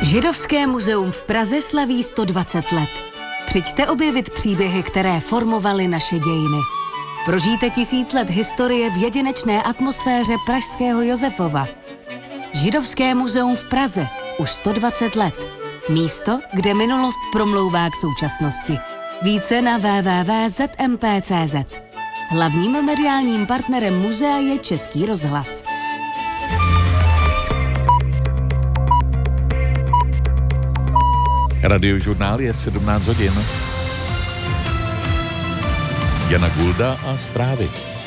Židovské muzeum v Praze slaví 120 let. Přijďte objevit příběhy, které formovaly naše dějiny. Prožijte 1000 let historie v jedinečné atmosféře pražského Josefova. Židovské muzeum v Praze už 120 let. Místo, kde minulost promlouvá k současnosti. Více na www.zmp.cz. Hlavním mediálním partnerem muzea je Český rozhlas. Radiožurnál je 17 hodin. Jana Gulda a zprávy.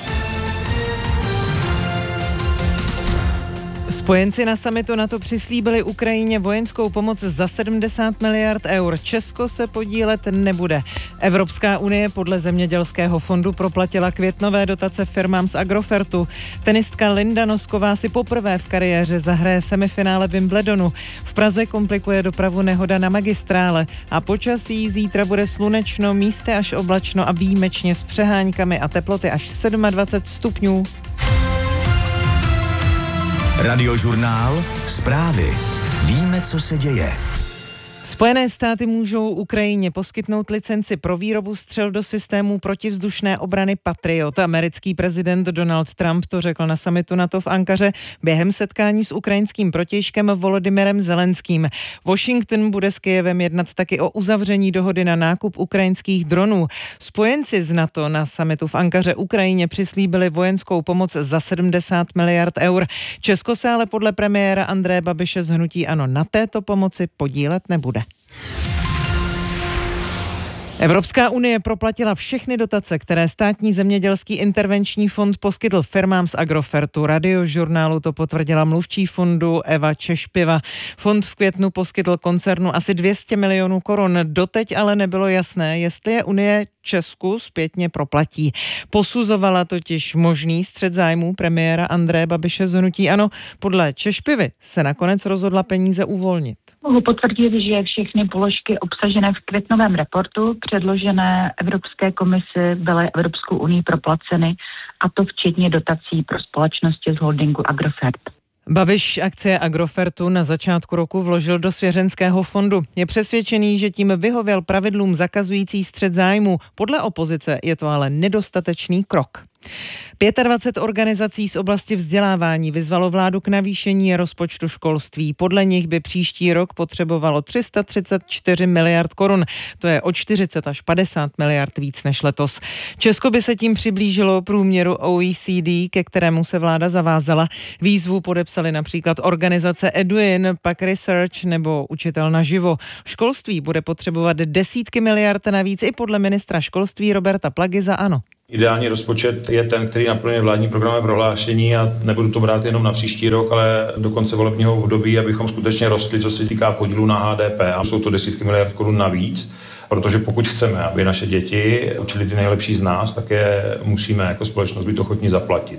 Spojenci na summitu NATO přislíbili Ukrajině vojenskou pomoc za 70 miliard eur. Česko se podílet nebude. Evropská unie podle Zemědělského fondu proplatila květnové dotace firmám z Agrofertu. Tenistka Linda Nosková si poprvé v kariéře zahraje semifinále Wimbledonu. V Praze komplikuje dopravu nehoda na magistrále a počasí zítra bude slunečno, místy až oblačno a výjimečně s přeháňkami a teploty až 27 stupňů. Radiožurnál, zprávy. Víme, co se děje. Spojené státy můžou Ukrajině poskytnout licenci pro výrobu střel do systémů protivzdušné obrany Patriot. Americký prezident Donald Trump to řekl na summitu NATO v Ankaře během setkání s ukrajinským protějškem Volodymyrem Zelenským. Washington bude s Kyjevem jednat taky o uzavření dohody na nákup ukrajinských dronů. Spojenci z NATO na summitu v Ankaře Ukrajině přislíbili vojenskou pomoc za 70 miliard eur. Česko se ale podle premiéra Andreje Babiše z hnutí ANO na této pomoci podílet nebude. Evropská unie proplatila všechny dotace, které státní zemědělský intervenční fond poskytl firmám z Agrofertu. Radiožurnálu to potvrdila mluvčí fondu Eva Češpiva. Fond v květnu poskytl koncernu asi 200 milionů korun. Doteď ale nebylo jasné, jestli je unie Česku zpětně proplatí. Posuzovala totiž možný střet zájmů premiéra Andreje Babiše z hnutí ANO. Podle Češpivy se nakonec rozhodla peníze uvolnit. Mohu potvrdit, že všechny položky obsažené v květnovém reportu předložené Evropské komisi byly Evropskou unii proplaceny, a to včetně dotací pro společnosti z holdingu Agrofert. Babiš akcie Agrofertu na začátku roku vložil do svěřenského fondu. Je přesvědčený, že tím vyhověl pravidlům zakazující střet zájmu. Podle opozice je to ale nedostatečný krok. 25 organizací z oblasti vzdělávání vyzvalo vládu k navýšení rozpočtu školství. Podle nich by příští rok potřebovalo 334 miliard korun. To je o 40 až 50 miliard víc než letos. Česko by se tím přiblížilo průměru OECD, ke kterému se vláda zavázala. Výzvu podepsali například organizace Eduin, PAC Research nebo Učitel naživo. Školství bude potřebovat desítky miliard navíc i podle ministra školství Roberta Plagy za ANO. Ideální rozpočet je ten, který naplňuje vládní programové prohlášení, a nebudu to brát jenom na příští rok, ale do konce volebního období, abychom skutečně rostli, co se týká podílu na HDP. A jsou to desítky miliard korun navíc, protože pokud chceme, aby naše děti učili ty nejlepší z nás, tak je musíme jako společnost být ochotní zaplatit.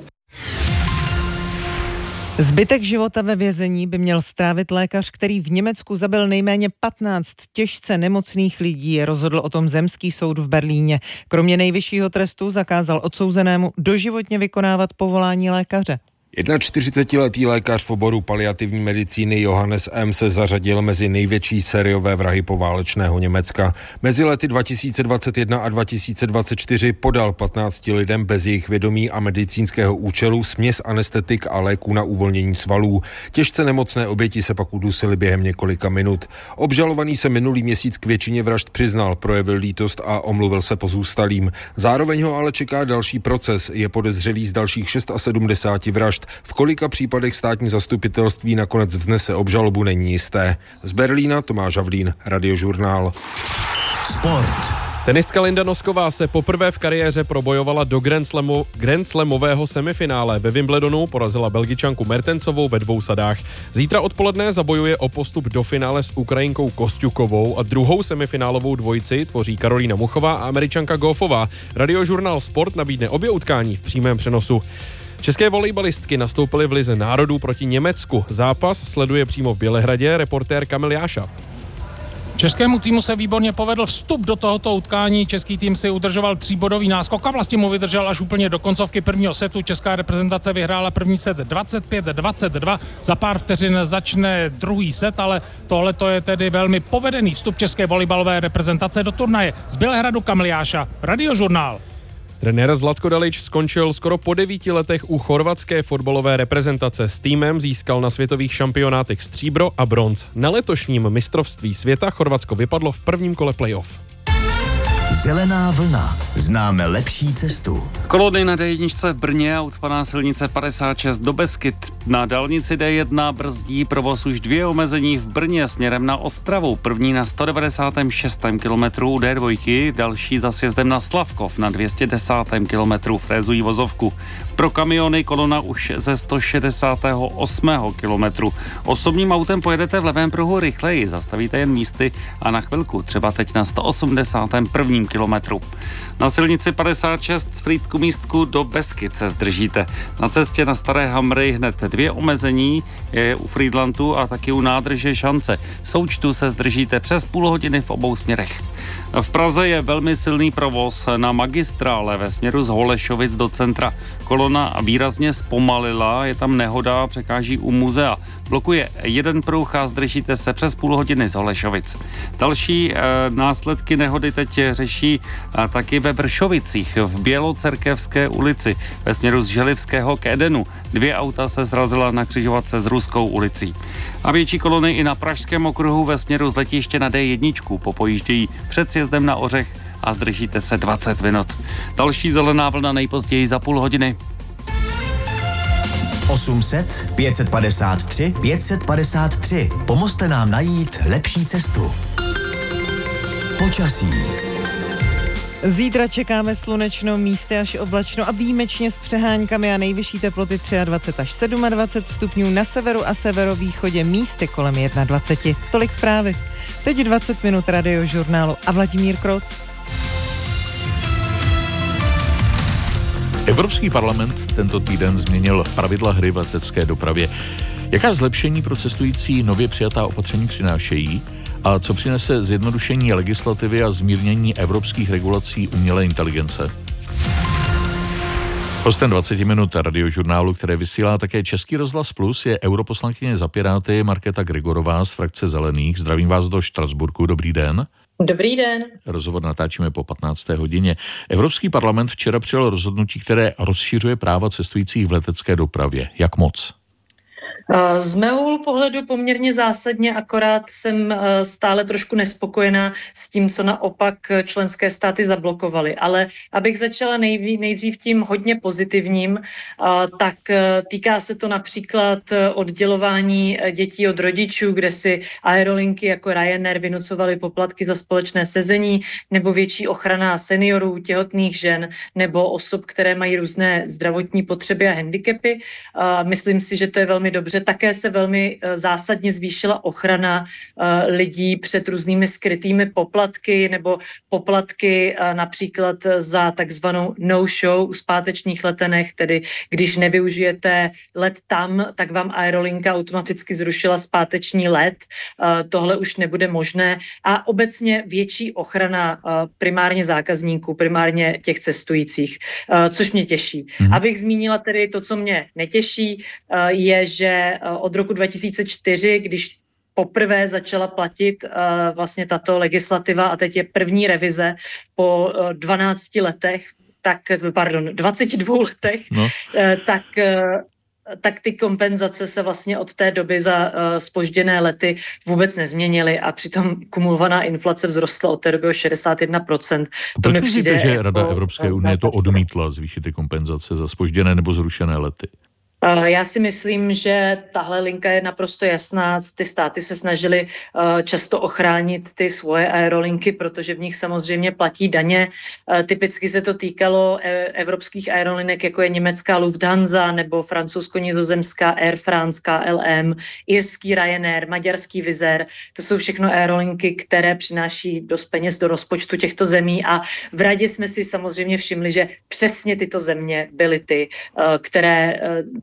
Zbytek života ve vězení by měl strávit lékař, který v Německu zabil nejméně 15 těžce nemocných lidí, rozhodl o tom zemský soud v Berlíně. Kromě nejvyššího trestu zakázal odsouzenému doživotně vykonávat povolání lékaře. 41letý lékař v oboru paliativní medicíny Johannes M. se zařadil mezi největší sériové vrahy poválečného Německa. Mezi lety 2021 a 2024 podal 15 lidem bez jejich vědomí a medicínského účelu směs anestetik a léků na uvolnění svalů. Těžce nemocné oběti se pak udusily během několika minut. Obžalovaný se minulý měsíc k většině vražd přiznal, projevil lítost a omluvil se pozůstalým. Zároveň ho ale čeká další proces. Je podezřelý z dalších 76 vražd. V kolika případech státní zastupitelství nakonec vznese obžalobu, není jisté. Z Berlína Tomáš Havlín, Radiožurnál. Sport. Tenistka Linda Nosková se poprvé v kariéře probojovala do Grand Slamového semifinále. Ve Wimbledonu porazila Belgičanku Mertensovou ve 2 sadách. Zítra odpoledne zabojuje o postup do finále s Ukrajinkou Kosťukovou a druhou semifinálovou dvojici tvoří Karolína Muchová a Američanka Goffová. Radiožurnál Sport nabídne obě utkání v přímém přenosu. České volejbalistky nastoupily v lize národů proti Německu. Zápas sleduje přímo v Bělehradě reportér Kamil Jáša. Českému týmu se výborně povedl vstup do tohoto utkání. Český tým si udržoval 3bodový náskok a vlastně mu vydržel až úplně do koncovky prvního setu. Česká reprezentace vyhrála první set 25-22. Za pár vteřin začne druhý set, ale tohle to je tedy velmi povedený vstup české volejbalové reprezentace do turnaje. Z Bělehradu Kamil Jáša, Radiožurnál. Trenér Zlatko Dalič skončil skoro po 9 letech u chorvatské fotbalové reprezentace. S týmem získal na světových šampionátech stříbro a bronz. Na letošním mistrovství světa Chorvatsko vypadlo v prvním kole playoff. Zelená vlna. Známe lepší cestu. Kolony na D1 v Brně a ucpaná silnice 56 do Beskyt. Na dálnici D1 brzdí provoz už 2 omezení v Brně směrem na Ostravu. První na 196. kilometru u D2, další za sjezdem na Slavkov na 210. kilometru frézují vozovku. Pro kamiony kolona už ze 168. kilometru. Osobním autem pojedete v levém pruhu rychleji, zastavíte jen místy a na chvilku, třeba teď na 181. kilometru. Na silnici 56 z Frýdku místku do Beskyt se zdržíte. Na cestě na Staré Hamry hned 2 omezení, je u Frýdlantu a taky u nádrže Šance. Součtu se zdržíte přes půl hodiny v obou směrech. V Praze je velmi silný provoz na magistrále ve směru z Holešovic do centra. Kolona výrazně zpomalila, je tam nehoda, překáží u muzea. Blokuje jeden pruh a zdržíte se přes půl hodiny z Holešovic. Další následky nehody teď řeší taky ve Vršovicích v Bělocerkevské ulici ve směru z Želivského k Edenu. 2 auta se srazila na křižovatce s Ruskou ulicí. A větší kolony i na Pražském okruhu ve směru z letiště na D1 popojíždějí před sjezdem na Ořech a zdržíte se 20 minut. Další zelená vlna nejpozději za půl hodiny. 800 553 553. Pomozte nám najít lepší cestu. Počasí. Zítra čekáme slunečno, místy až oblačno a výjimečně s přeháňkami a nejvyšší teploty 23 až 27 stupňů, na severu a severovýchodě místy kolem 21. Tolik zprávy. Teď 20 minut Radiožurnálu a Vladimír Kroc. Evropský parlament tento týden změnil pravidla hry v letecké dopravě. Jaká zlepšení pro cestující nově přijatá opatření přinášejí? A co přinese zjednodušení legislativy a zmírnění evropských regulací umělé inteligence? Hostem 20 minut Radiožurnálu, které vysílá také Český rozhlas Plus, je europoslankyně za Piráty Markéta Gregorová z frakce Zelených. Zdravím vás do Štrasburku, dobrý den. Dobrý den. Rozhovor natáčíme po 15. hodině. Evropský parlament včera přijal rozhodnutí, které rozšiřuje práva cestujících v letecké dopravě. Jak moc? Z mého úhlu pohledu poměrně zásadně, akorát jsem stále trošku nespokojená s tím, co naopak členské státy zablokovaly. Ale abych začala nejdřív tím hodně pozitivním, tak týká se to například oddělování dětí od rodičů, kde si aerolinky jako Ryanair vynucovaly poplatky za společné sezení, nebo větší ochrana seniorů, těhotných žen nebo osob, které mají různé zdravotní potřeby a handicapy. Myslím si, že to je velmi dobře. Také se velmi zásadně zvýšila ochrana lidí před různými skrytými poplatky nebo poplatky například za takzvanou no-show u zpátečních letenek, tedy když nevyužijete let tam, tak vám aerolinka automaticky zrušila zpáteční let. Tohle už nebude možné a obecně větší ochrana primárně zákazníků, primárně těch cestujících, což mě těší. Abych zmínila tedy to, co mě netěší, je, že od roku 2004, když poprvé začala platit vlastně tato legislativa a teď je první revize po 22 letech, tak ty kompenzace se vlastně od té doby za zpožděné lety vůbec nezměnily a přitom kumulovaná inflace vzrostla od té doby o 61%. Proč myslíte, že Rada Evropské unie to odmítla zvýšit ty kompenzace za zpožděné nebo zrušené lety? Já si myslím, že tahle linka je naprosto jasná. Ty státy se snažily často ochránit ty svoje aerolinky, protože v nich samozřejmě platí daně. Typicky se to týkalo evropských aerolinek, jako je německá Lufthansa nebo francouzsko-nizozemská Air France, KLM, irský Ryanair, maďarský Wizz Air. To jsou všechno aerolinky, které přináší dost peněz do rozpočtu těchto zemí a v Radě jsme si samozřejmě všimli, že přesně tyto země byly ty, které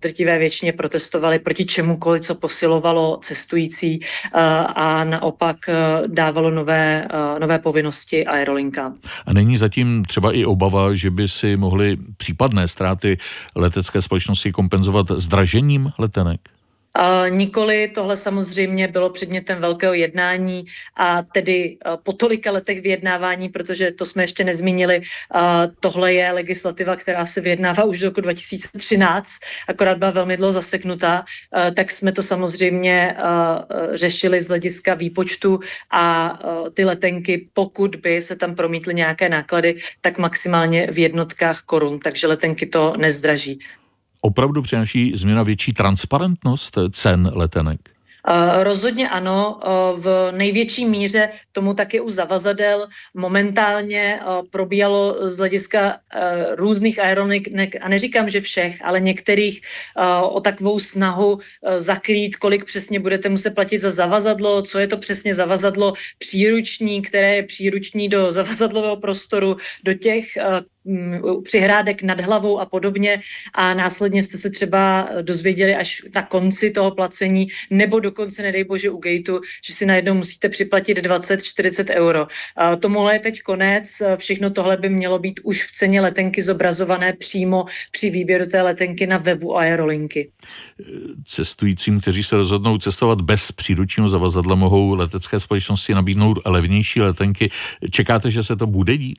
drtivé většině protestovali proti čemukoliv, co posilovalo cestující a naopak dávalo nové povinnosti aerolinkám. A není zatím třeba i obava, že by si mohly případné ztráty letecké společnosti kompenzovat zdražením letenek? Nikoli, tohle samozřejmě bylo předmětem velkého jednání a tedy po tolika letech vyjednávání, protože to jsme ještě nezmínili, tohle je legislativa, která se vyjednává už do roku 2013, akorát byla velmi dlouho zaseknutá, tak jsme to samozřejmě řešili z hlediska výpočtu a ty letenky, pokud by se tam promítly nějaké náklady, tak maximálně v jednotkách korun, takže letenky to nezdraží. Opravdu přináší změna větší transparentnost cen letenek? Rozhodně ano, v největší míře tomu taky u zavazadel momentálně probíhalo z hlediska různých aerolinek, a neříkám, že všech, ale některých o takovou snahu zakrýt, kolik přesně budete muset platit za zavazadlo, co je to přesně zavazadlo příruční, které je příruční do zavazadlového prostoru, do těch přihrádek nad hlavou a podobně a následně jste se třeba dozvěděli až na konci toho placení nebo dokonce, nedej bože, u gateu, že si najednou musíte připlatit 20-40 euro. Tomuhle je teď konec, všechno tohle by mělo být už v ceně letenky zobrazované přímo při výběru té letenky na webu aerolinky. Cestujícím, kteří se rozhodnou cestovat bez příručního zavazadla, mohou letecké společnosti nabídnout levnější letenky. Čekáte, že se to bude dít?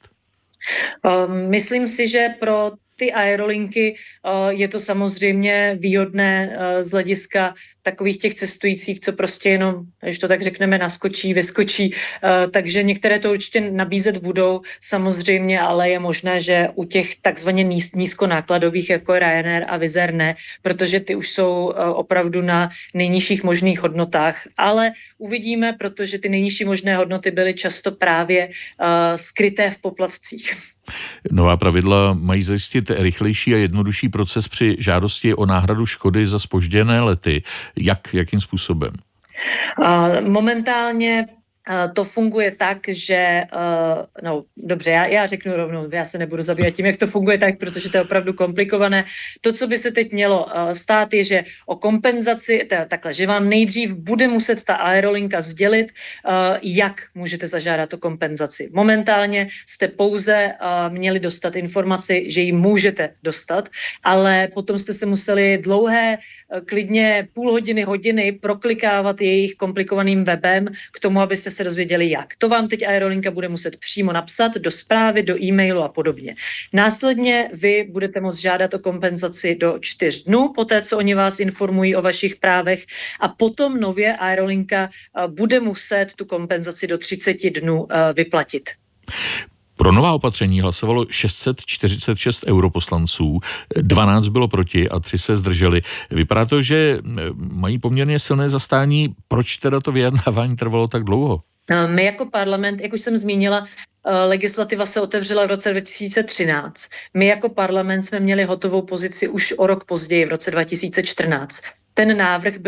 Myslím si, že pro ty aerolinky je to samozřejmě výhodné z hlediska takových těch cestujících, co prostě jenom, když to tak řekneme, naskočí, vyskočí, takže některé to určitě nabízet budou samozřejmě, ale je možné, že u těch takzvaně nízkonákladových jako Ryanair a Wizz Air ne, protože ty už jsou opravdu na nejnižších možných hodnotách, ale uvidíme, protože ty nejnižší možné hodnoty byly často právě skryté v poplatcích. Nová pravidla mají zajistit rychlejší a jednodušší proces při žádosti o náhradu škody za zpožděné lety. Jakým způsobem? Momentálně to funguje tak, že, dobře, já řeknu rovnou, já se nebudu zabývat tím, jak to funguje tak, protože to je opravdu komplikované. To, co by se teď mělo stát, je, že o kompenzaci, takhle, že vám nejdřív bude muset ta aerolinka sdělit, jak můžete zažádat o kompenzaci. Momentálně jste pouze měli dostat informaci, že ji můžete dostat, ale potom jste se museli dlouhé, klidně půl hodiny, hodiny proklikávat jejich komplikovaným webem k tomu, abyste se dozvěděli jak. To vám teď aerolinka bude muset přímo napsat do zprávy, do e-mailu a podobně. Následně vy budete moct žádat o kompenzaci do 4 dnů, poté co oni vás informují o vašich právech a potom nově aerolinka bude muset tu kompenzaci do 30 dnů vyplatit. Pro nová opatření hlasovalo 646 europoslanců, 12 bylo proti a 3 se zdrželi. Vypadá to, že mají poměrně silné zastání. Proč teda to vyjednávání trvalo tak dlouho? My jako parlament, jak už jsem zmínila, legislativa se otevřela v roce 2013. My jako parlament jsme měli hotovou pozici už o rok později, v roce 2014. Ten návrh byl